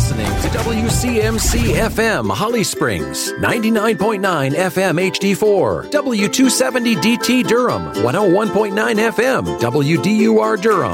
listening to WCMC FM Holly Springs, 99.9 FM HD4, W270 DT Durham, 101.9 FM WDUR Durham.